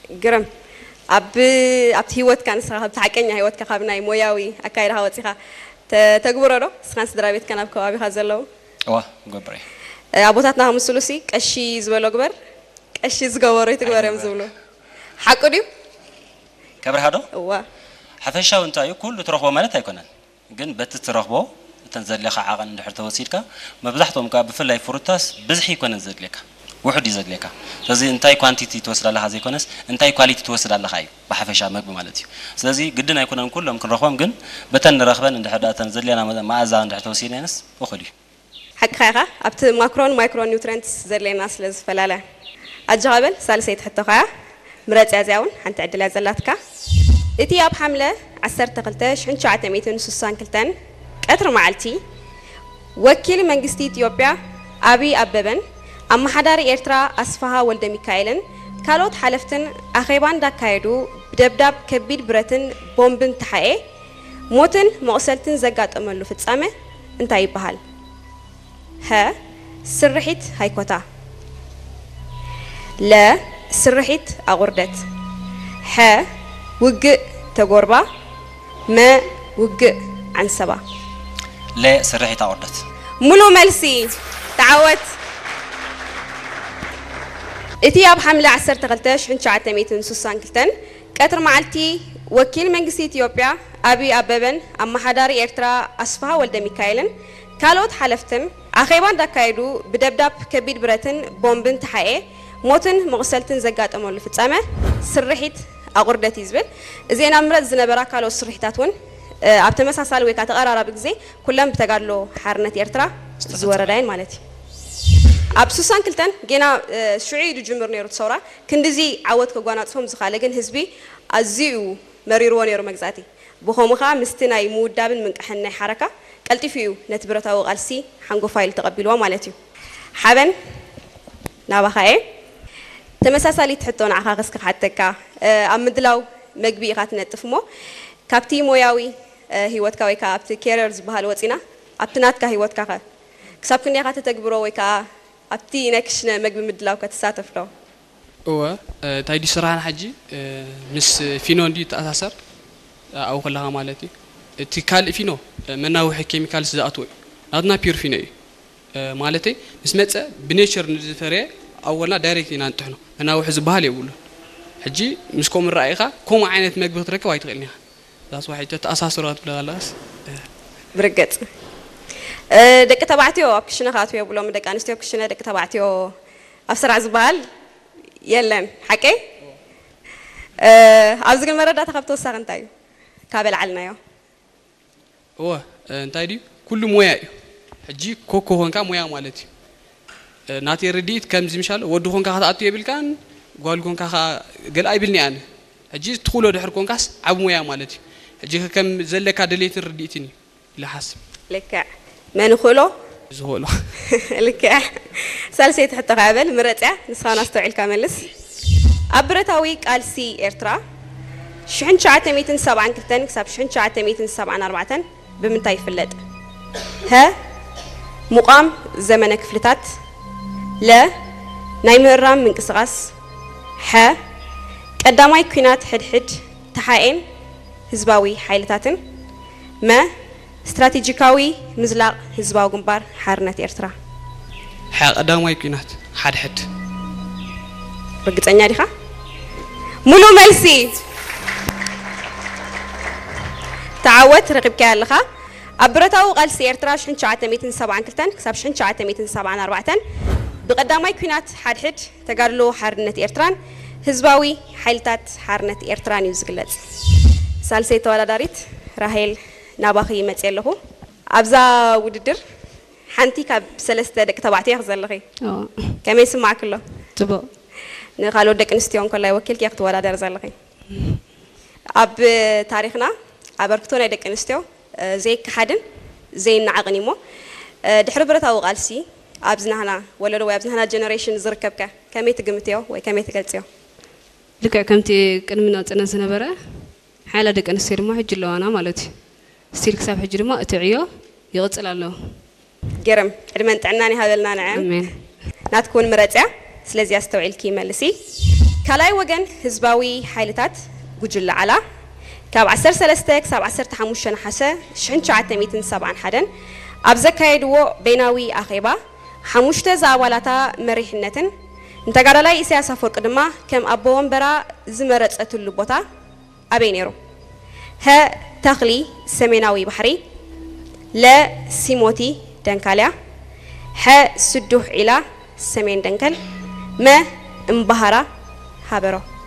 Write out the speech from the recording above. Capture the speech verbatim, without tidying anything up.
جرم أب أب هيوت كان صراحة بتحكينا هيوت كخابنا موياوي أكاير هوا تيخا تجبره سخنس درابيت كان أبكوا أبي خازلو أوه جبري أبوتاتنا هم السلوسي كشي زبالو جبر كشي زجوري تجبر يوم زبلو حكوديو كبر هذا أوه حفشة وانت أيو كل تروحوا مالت هيكونن جن بتتروحوا تنزل لك عقل نحرت وسيلك ما بزحتهم كابفل لاي فروتاس بزحي يكون نزل لك واحد يزل لك لازم انتاي كوانتيتي توصل لها زي كونس انتاي كواليتي توصل لها هاي بحفشة مقبل مالتي لازم جدنا يكونن كلهم كن رخوهم جن بتن رخبن عند حدا تنزل لي أنا ما أزا عند حتى وسيلة ناس وخلي حق خيرها أبت ماكرون مايكرو نيوترينتس زر لي ناس لز فلاله الجوابل سالسيت حتى خيا مرات أزاون حنت عدل زلاتك إتي أب حملة عسرت قلتاش حنش عتميتن سوسان كلتن أتر معلتي وكيل منجستي إثيوبيا أبي أببن أما حدار إيرترا أسفها ولد ميكايلن كالوت حلفتن أخيبان دا كايدو بدبدب كبير برتن بومبن تحقي موتن مقصلتن زقات أملو في تسامة انتاي بحال ها سرحيت هايكوتا لا سرحيت أغردت ها وق تجربة ما وق عن سبا لا سرحيت أغردت ملو ملسي تعود إتياب حملة عسر تغلتاش حنش عتميتن سوسان كلتن كتر معلتي وكيل منجسي إثيوبيا أبي أببن أما حداري إرترا أسفها ولد ميكايلن كالوت حلفتن أخيبان دا كايدو بدبدب كبير برتن بومبن تحقي موتن مغسلتن زقات أمول في تسامة سرحيت أغردت يزبل زين أمرت زنبرا كالو سرحيتاتون أبت مساسال ويكا تقرار بكزي كلهم بتقالو حارنة إرترا زوردين مالتي أبسوسان كلتن جينا شعيد جمهور نيرو تصورة كندزي عود كجوانات فهم زخالجن حزبي أزيو مريرو نيرو مجزاتي بخومخا مستنا يمود دابن من كحنا حركة قلت فيو نتبرتا وغالسي حنقو فايل تقبلوا مالتي حبن نابخاي تمساسالي تحطون عخا غسك حتى كا أمدلاو مجبي غات نتفمو كابتي موياوي هيوت كاوي كابتي كيررز بهالوتينا أبتنات كهيوت كا كسب كني غات تجبروا ويكا أبتي نكشنا مجبي مدلاو كتساتف له هو تايدي سرعان حجي مس فينون دي تأثر أو خلاها مالتي تكال فينو مناوح كيميكال زاتوي نادنا بيور فيني مالتي مسمت بنيتشر نزفري أولنا دايركت نانتحنو مناوح زبالي يقولون حجي مسكم الرأيخة كم عينة مقبل ترك وايد غيرنيها لاس واحد تأساس رات بلا لاس برقت دك تبعتيو أبكشنا خاتوي أقول لهم دك أنستيو أبكشنا دك تبعتيو أفسر زبال يلن حكي أبزق المرة ده تخبطوا ساعن تايو كابل علنا يو هو انتايدي كل مويا حجي كوكو هونكا مويا مالتي ناتي رديت كم زمشال ودو هونكا خاطئتو يبل كان قال هونكا قال اي بلني انا حجي تدخلوا دحر كونكاس عب مويا مالتي حجي كم زلكا دليت رديتني لحسب لك ما نخلو زهولو لك سالسيت حتى قابل مرتع نسخان استوعي كاملس أبرتاوي قال سي إرترا شحن شعات ميتين سبعة كتن كسب شحن شعات ميتين سبعة أربعة بمنتاي فلت ها مقام زمنك فلتات لا نايم الرام من قصقاس ح قداماي كينات حد حد تحاين هزباوي حيلتاتن ما استراتيجيكاوي مزلاق هزباو جنبار حارنة إرترا ح قداماي كينات حد حد رقصني عليها ملو ملسي تعودت رقب كالخا أبرتاو قال سير تراش حن شعات ميتين سبعة كلتن كسب حن شعات ميتين سبعة أربعة بقدامي كينات حد حد تقارلو حرنة إرتران هزباوي حيلتات حرنة إرتران يزقلت سالسي تولا داريت راهيل نابخي متسيلهو أبزا وددر حنتي كاب سلسة دك تبعتي أخزل لغي كم يسمع كله تبا نقالوا دك نستيون كله وكيل كي أخت ولا درز لغي أب تاريخنا عبركتونا دك نستيو زي كحدن زي نعغنيمو دحر برتاو قالسي أبزنا هنا ولا لو أبزنا هنا جنريشن زركبك كم يتقمتيو وكم يتقلتيو لك كمتي كلمنا تنزل برا حالة دك نسير ما حجلو أنا مالتي سير كسب حجر ما أتعيو يغسل الله جرم علمت عناني هذا النانعم أمين لا تكون مرتع سلزي أستوعي الكيمة لسي كلاي وجن هزباوي حيلتات جوجل على كاب عسر سلستك سب عسر تحموشن حسا شحن شعات ميتين سبعا حدا أبزكايدو بيناوي أخيبا حموشته زاولاتا مريحنتن انت قال لا إسياسة فرق دما كم أبوهم برا زمرت أتلو بوتا أبينيرو ها تخلي سميناوي بحري لا سيموتي دنكاليا ها سدوح إلى سمين دنكال ما انبهرا هابرو